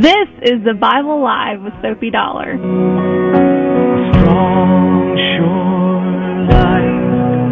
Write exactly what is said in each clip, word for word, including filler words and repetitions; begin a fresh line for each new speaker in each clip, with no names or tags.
This is the Bible Live with Sophie Dollar.
Strong, sure light.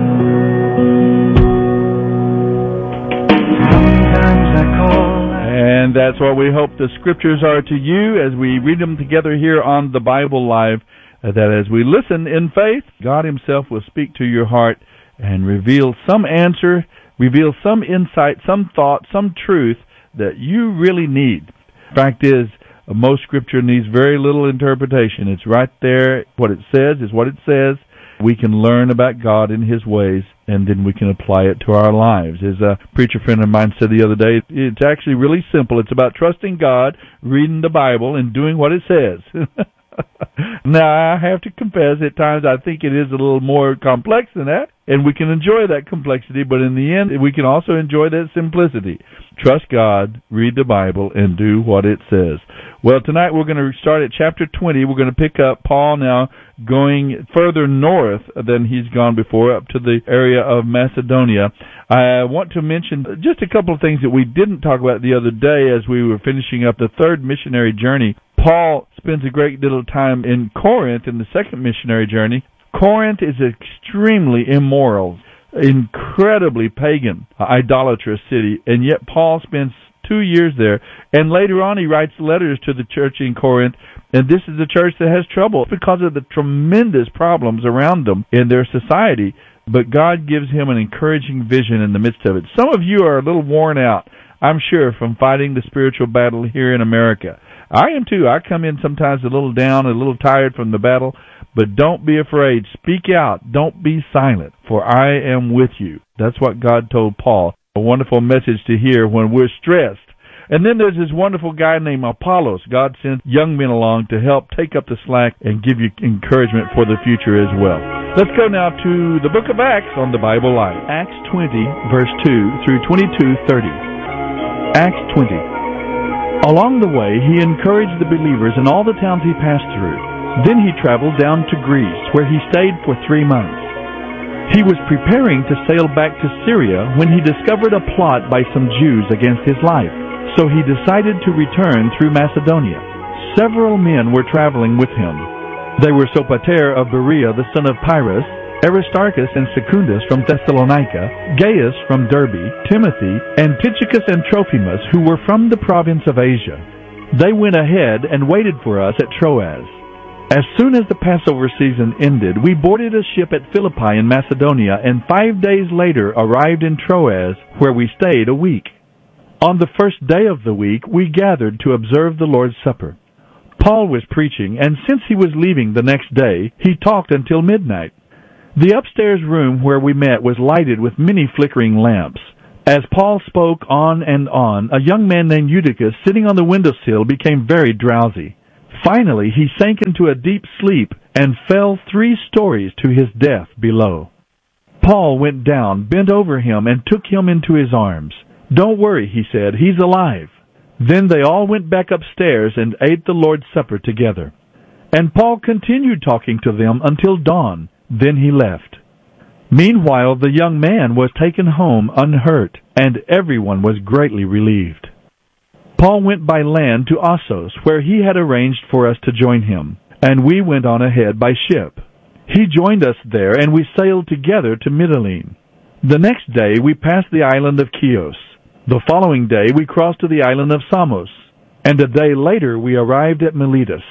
Sometimes I call.
And that's what we hope the scriptures are to you as we read them together here on the Bible Live, uh, that as we listen in faith, God Himself will speak to your heart and reveal some answer, reveal some insight, some thought, some truth that you really need. Fact is, most Scripture needs very little interpretation. It's right there. What it says is what it says. We can learn about God and His ways, and then we can apply it to our lives. As a preacher friend of mine said the other day, it's actually really simple. It's about trusting God, reading the Bible, and doing what it says. Now, I have to confess, at times I think it is a little more complex than that, and we can enjoy that complexity, but in the end, we can also enjoy that simplicity. Trust God, read the Bible, and do what it says. Well, tonight we're going to start at chapter twenty. We're going to pick up Paul now going further north than he's gone before, up to the area of Macedonia. I want to mention just a couple of things that we didn't talk about the other day as we were finishing up the third missionary journey. Paul spends a great deal of time in Corinth in the second missionary journey. Corinth is an extremely immoral, incredibly pagan, idolatrous city, and yet Paul spends two years there, and later on he writes letters to the church in Corinth, and this is a church that has trouble because of the tremendous problems around them in their society, but God gives him an encouraging vision in the midst of it. Some of you are a little worn out, I'm sure, from fighting the spiritual battle here in America. I am too. I come in sometimes a little down, a little tired from the battle, but don't be afraid. Speak out. Don't be silent, for I am with you. That's what God told Paul. A wonderful message to hear when we're stressed. And then there's this wonderful guy named Apollos. God sent young men along to help take up the slack and give you encouragement for the future as well. Let's go now to the book of Acts on the Bible Live. Acts twenty, verse two through twenty-two thirty. Acts twenty. Along the way, he encouraged the believers in all the towns he passed through. Then he traveled down to Greece, where he stayed for three months. He was preparing to sail back to Syria when he discovered a plot by some Jews against his life. So he decided to return through Macedonia. Several men were traveling with him. They were Sopater of Berea, the son of Pyrrhus, Aristarchus and Secundus from Thessalonica, Gaius from Derbe, Timothy, and Tychicus and Trophimus, who were from the province of Asia. They went ahead and waited for us at Troas. As soon as the Passover season ended, we boarded a ship at Philippi in Macedonia, and five days later arrived in Troas, where we stayed a week. On the first day of the week, we gathered to observe the Lord's Supper. Paul was preaching, and since he was leaving the next day, he talked until midnight. The upstairs room where we met was lighted with many flickering lamps. As Paul spoke on and on, a young man named Eutychus, sitting on the windowsill, became very drowsy. Finally, he sank into a deep sleep and fell three stories to his death below. Paul went down, bent over him, and took him into his arms. "Don't worry," he said, "he's alive." Then they all went back upstairs and ate the Lord's Supper together. And Paul continued talking to them until dawn. Then he left. Meanwhile, the young man was taken home unhurt, and everyone was greatly relieved. Paul went by land to Assos, where he had arranged for us to join him, and we went on ahead by ship. He joined us there, and we sailed together to Mytilene. The next day we passed the island of Chios. The following day we crossed to the island of Samos, and a day later we arrived at Miletus.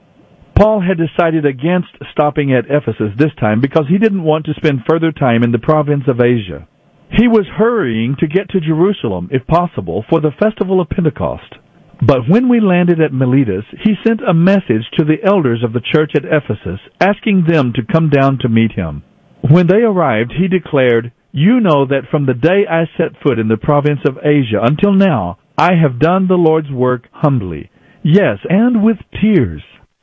Paul had decided against stopping at Ephesus this time because he didn't want to spend further time in the province of Asia. He was hurrying to get to Jerusalem, if possible, for the festival of Pentecost. But when we landed at Miletus, he sent a message to the elders of the church at Ephesus, asking them to come down to meet him. When they arrived, he declared, "You know that from the day I set foot in the province of Asia until now, I have done the Lord's work humbly, yes, and with tears.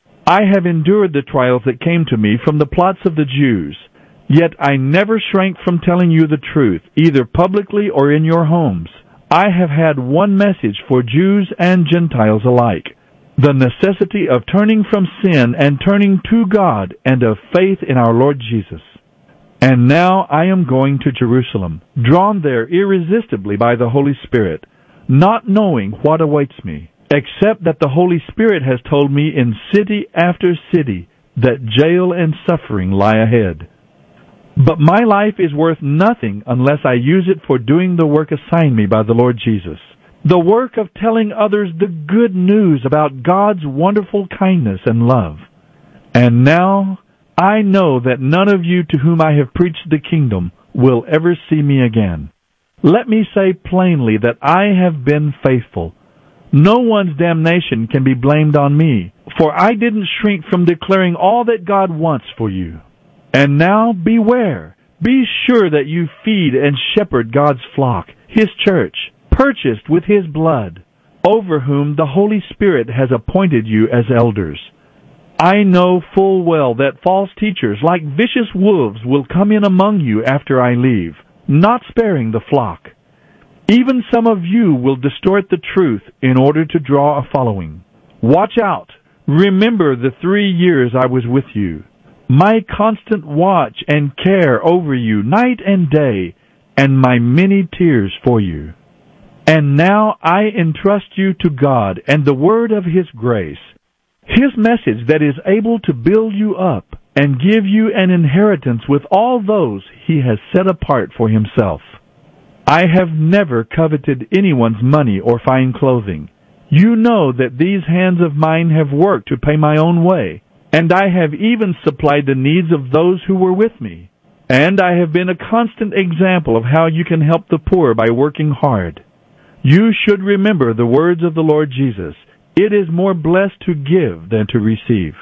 I have endured the trials that came to me from the plots of the Jews. Yet I never shrank from telling you the truth, either publicly or in your homes. I have had one message for Jews and Gentiles alike, the necessity of turning from sin and turning to God and of faith in our Lord Jesus. And now I am going to Jerusalem, drawn there irresistibly by the Holy Spirit, not knowing what awaits me, except that the Holy Spirit has told me in city after city that jail and suffering lie ahead. But my life is worth nothing unless I use it for doing the work assigned me by the Lord Jesus, the work of telling others the good news about God's wonderful kindness and love. And now I know that none of you to whom I have preached the kingdom will ever see me again. Let me say plainly that I have been faithful. No one's damnation can be blamed on me, for I didn't shrink from declaring all that God wants for you. And now beware. Be sure that you feed and shepherd God's flock, His church, purchased with His blood, over whom the Holy Spirit has appointed you as elders. I know full well that false teachers like vicious wolves will come in among you after I leave, not sparing the flock. Even some of you will distort the truth in order to draw a following. Watch out. Remember the three years I was with you, my constant watch and care over you night and day, and my many tears for you. And now I entrust you to God and the word of His grace, His message that is able to build you up and give you an inheritance with all those He has set apart for Himself. I have never coveted anyone's money or fine clothing. You know that these hands of mine have worked to pay my own way, and I have even supplied the needs of those who were with me. And I have been a constant example of how you can help the poor by working hard. You should remember the words of the Lord Jesus. It is more blessed to give than to receive.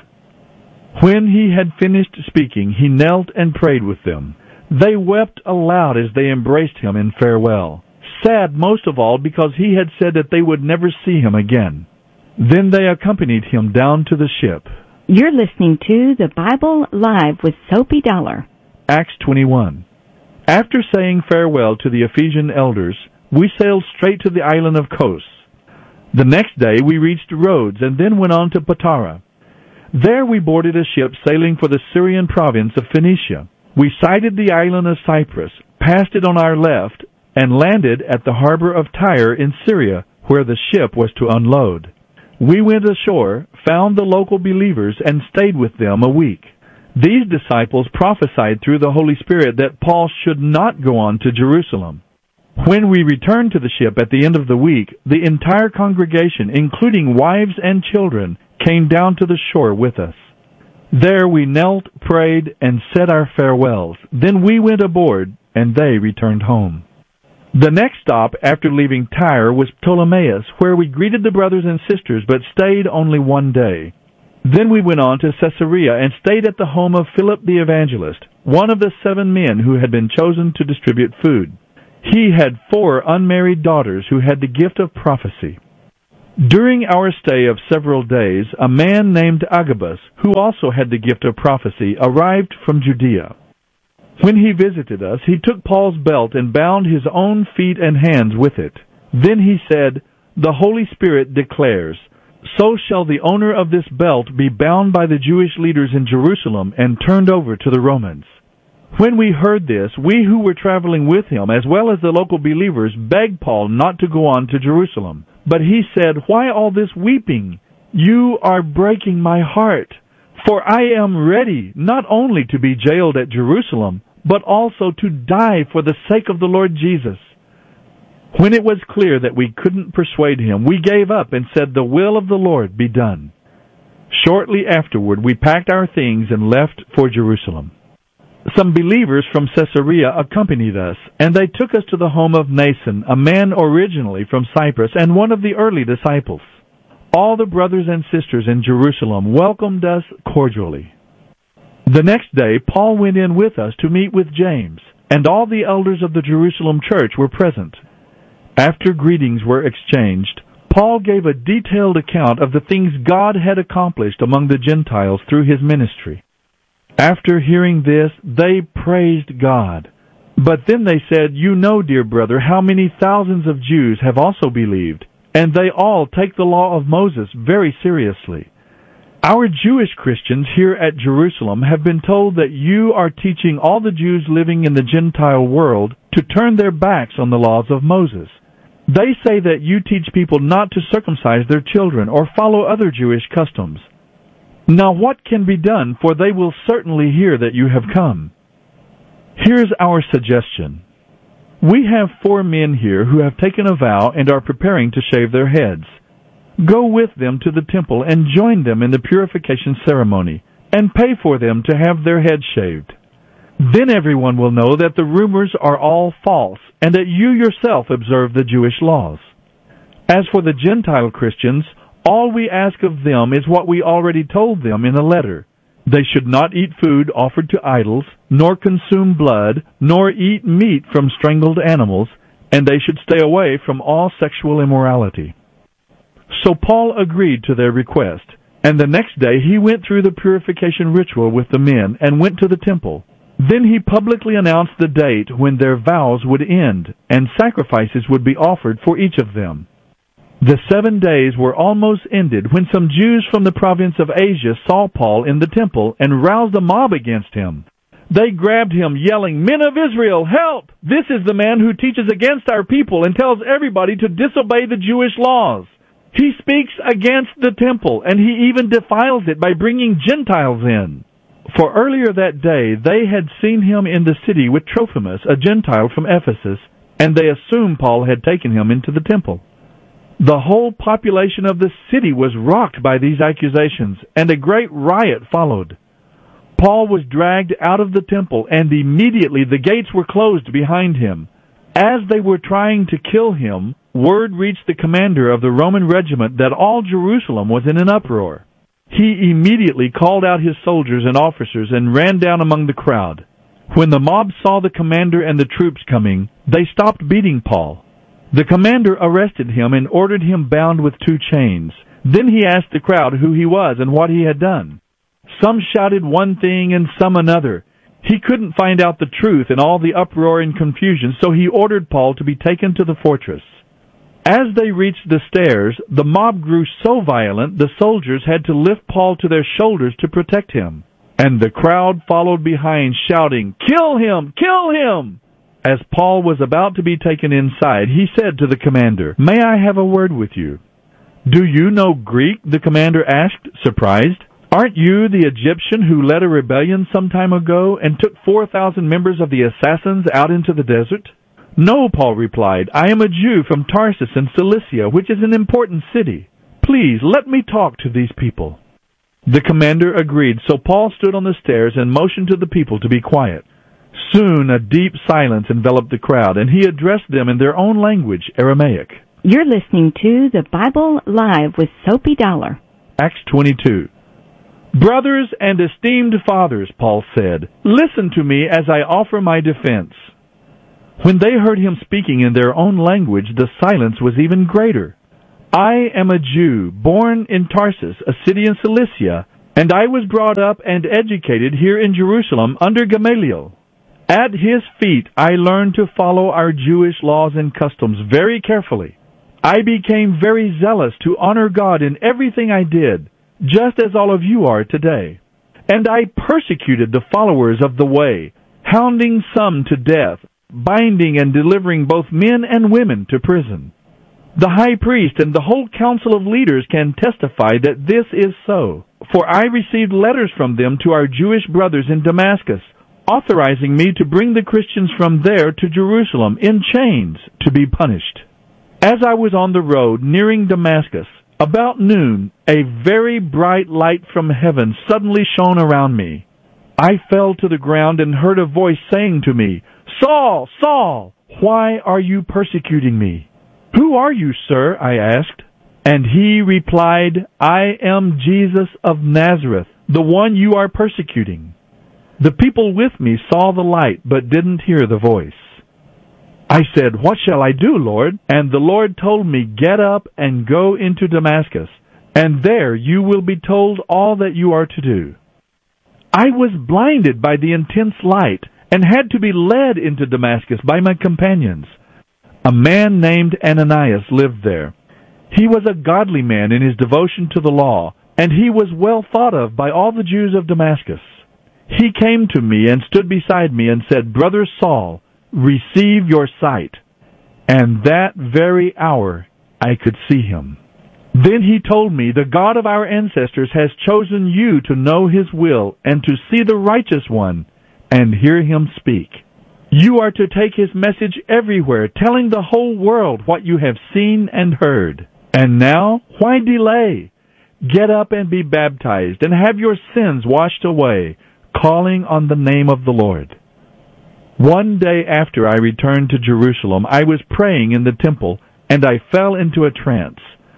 When He had finished speaking, He knelt and prayed with them. They wept aloud as they embraced Him in farewell, sad most of all because He had said that they would never see Him again. Then they accompanied Him down to the ship.
You're listening to The Bible Live with Soapy Dollar.
Acts twenty-one. After saying farewell to the Ephesian elders, we sailed straight to the island of Kos. The next day we reached Rhodes and then went on to Patara. There we boarded a ship sailing for the Syrian province of Phoenicia. We sighted the island of Cyprus, passed it on our left, and landed at the harbor of Tyre in Syria, where the ship was to unload. We went ashore, found the local believers, and stayed with them a week. These disciples prophesied through the Holy Spirit that Paul should not go on to Jerusalem. When we returned to the ship at the end of the week, the entire congregation, including wives and children, came down to the shore with us. There we knelt, prayed, and said our farewells. Then we went aboard, and they returned home. The next stop after leaving Tyre was Ptolemais, where we greeted the brothers and sisters, but stayed only one day. Then we went on to Caesarea and stayed at the home of Philip the evangelist, one of the seven men who had been chosen to distribute food. He had four unmarried daughters who had the gift of prophecy. During our stay of several days, a man named Agabus, who also had the gift of prophecy, arrived from Judea. When he visited us, he took Paul's belt and bound his own feet and hands with it. Then he said, "The Holy Spirit declares, so shall the owner of this belt be bound by the Jewish leaders in Jerusalem and turned over to the Romans." When we heard this, we who were traveling with him, as well as the local believers, begged Paul not to go on to Jerusalem. But he said, "Why all this weeping? You are breaking my heart. For I am ready not only to be jailed at Jerusalem, but also to die for the sake of the Lord Jesus." When it was clear that we couldn't persuade him, we gave up and said, "The will of the Lord be done." Shortly afterward, we packed our things and left for Jerusalem. Some believers from Caesarea accompanied us, and they took us to the home of Nason, a man originally from Cyprus and one of the early disciples. All the brothers and sisters in Jerusalem welcomed us cordially. The next day, Paul went in with us to meet with James, and all the elders of the Jerusalem church were present. After greetings were exchanged, Paul gave a detailed account of the things God had accomplished among the Gentiles through his ministry. After hearing this, they praised God. But then they said, "You know, dear brother, how many thousands of Jews have also believed, and they all take the law of Moses very seriously. Our Jewish Christians here at Jerusalem have been told that you are teaching all the Jews living in the Gentile world to turn their backs on the laws of Moses. They say that you teach people not to circumcise their children or follow other Jewish customs. Now what can be done, for they will certainly hear that you have come? Here's our suggestion. We have four men here who have taken a vow and are preparing to shave their heads. Go with them to the temple and join them in the purification ceremony, and pay for them to have their heads shaved. Then everyone will know that the rumors are all false, and that you yourself observe the Jewish laws. As for the Gentile Christians, all we ask of them is what we already told them in a letter. They should not eat food offered to idols, nor consume blood, nor eat meat from strangled animals, and they should stay away from all sexual immorality. So Paul agreed to their request, and the next day he went through the purification ritual with the men and went to the temple. Then he publicly announced the date when their vows would end, and sacrifices would be offered for each of them. The seven days were almost ended when some Jews from the province of Asia saw Paul in the temple and roused a mob against him. They grabbed him, yelling, "Men of Israel, help! This is the man who teaches against our people and tells everybody to disobey the Jewish laws. He speaks against the temple, and he even defiles it by bringing Gentiles in." For earlier that day they had seen him in the city with Trophimus, a Gentile from Ephesus, and they assumed Paul had taken him into the temple. The whole population of the city was rocked by these accusations, and a great riot followed. Paul was dragged out of the temple, and immediately the gates were closed behind him. As they were trying to kill him, word reached the commander of the Roman regiment that all Jerusalem was in an uproar. He immediately called out his soldiers and officers and ran down among the crowd. When the mob saw the commander and the troops coming, they stopped beating Paul. The commander arrested him and ordered him bound with two chains. Then he asked the crowd who he was and what he had done. Some shouted one thing and some another. He couldn't find out the truth in all the uproar and confusion, so he ordered Paul to be taken to the fortress. As they reached the stairs, the mob grew so violent the soldiers had to lift Paul to their shoulders to protect him. And the crowd followed behind, shouting, "Kill him! Kill him!" As Paul was about to be taken inside, he said to the commander, "May I have a word with you?" "Do you know Greek?" the commander asked, surprised. "Aren't you the Egyptian who led a rebellion some time ago and took four thousand members of the assassins out into the desert?" "No," Paul replied, "I am a Jew from Tarsus in Cilicia, which is an important city. Please, let me talk to these people." The commander agreed, so Paul stood on the stairs and motioned to the people to be quiet. Soon a deep silence enveloped the crowd, and he addressed them in their own language, Aramaic.
You're listening to the Bible Live with Soapy Dollar.
Acts twenty-two. "Brothers and esteemed fathers," Paul said, "listen to me as I offer my defense." When they heard him speaking in their own language, the silence was even greater. "I am a Jew, born in Tarsus, a city in Cilicia, and I was brought up and educated here in Jerusalem under Gamaliel. At his feet I learned to follow our Jewish laws and customs very carefully. I became very zealous to honor God in everything I did, just as all of you are today. And I persecuted the followers of the way, hounding some to death, binding and delivering both men and women to prison. The high priest and the whole council of leaders can testify that this is so, for I received letters from them to our Jewish brothers in Damascus, authorizing me to bring the Christians from there to Jerusalem in chains to be punished. As I was on the road nearing Damascus, about noon, a very bright light from heaven suddenly shone around me. I fell to the ground and heard a voice saying to me, 'Saul, Saul, why are you persecuting me?' 'Who are you, sir?' I asked. And he replied, 'I am Jesus of Nazareth, the one you are persecuting.' The people with me saw the light, but didn't hear the voice. I said, 'What shall I do, Lord?' And the Lord told me, 'Get up and go into Damascus, and there you will be told all that you are to do.' I was blinded by the intense light and had to be led into Damascus by my companions. A man named Ananias lived there. He was a godly man in his devotion to the law, and he was well thought of by all the Jews of Damascus. He came to me and stood beside me and said, 'Brother Saul, receive your sight.' and that very hour I could see him. Then he told me, the God of our ancestors has chosen you to know his will and to see the righteous one and hear him speak. You are to take his message everywhere, telling the whole world what you have seen and heard. And now, why delay? Get up and be baptized and have your sins washed away, calling on the name of the Lord. One day after I returned to Jerusalem, I was praying in the temple, and I fell into a trance.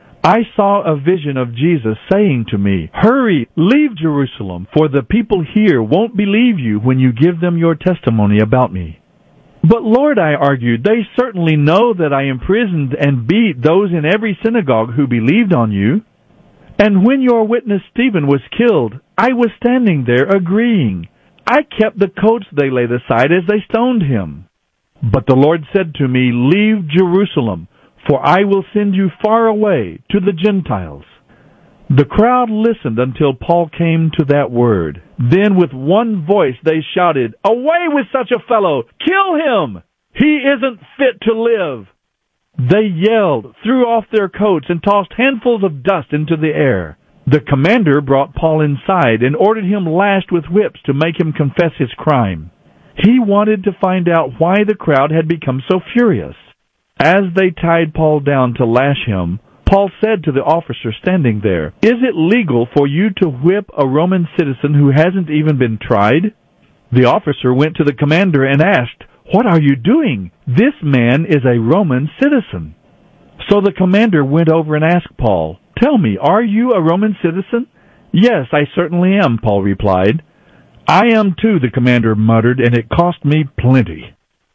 I saw a vision of Jesus saying to me, "Hurry, leave Jerusalem, for the people here won't believe you when you give them your testimony about me." "But Lord," I argued, "they certainly know that I imprisoned and beat those in every synagogue who believed on you. And when your witness Stephen was killed, I was standing there agreeing. I kept the coats they laid aside as they stoned him." But the Lord said to me, "Leave Jerusalem, for I will send you far away to the Gentiles." The crowd listened until Paul came to that word. Then with one voice they shouted, "Away with such a fellow! Kill him! He isn't fit to live!" They yelled, threw off their coats, and tossed handfuls of dust into the air. The commander brought Paul inside and ordered him lashed with whips to make him confess his crime. He wanted to find out why the crowd had become so furious. As they tied Paul down to lash him, Paul said to the officer standing there, "Is it legal for you to whip a Roman citizen who hasn't even been tried?" The officer went to the commander and asked, "What are you doing? This man is a Roman citizen." So the commander went over and asked Paul, "Tell me, are you a Roman citizen?" "Yes, I certainly am," Paul replied. "I am too," the commander muttered, "and it cost me plenty.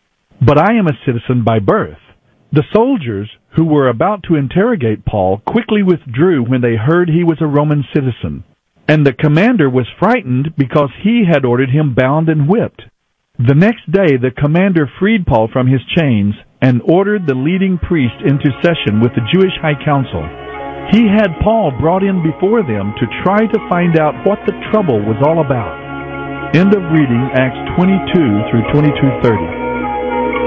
But I am a citizen by birth." The soldiers who were about to interrogate Paul quickly withdrew when they heard he was a Roman citizen, and the commander was frightened because he had ordered him bound and whipped. The next day the commander freed Paul from his chains and ordered the leading priest into session with the Jewish high council. He had Paul brought in before them to try to find out what the trouble was all about. End of reading Acts twenty-two through twenty-two thirty.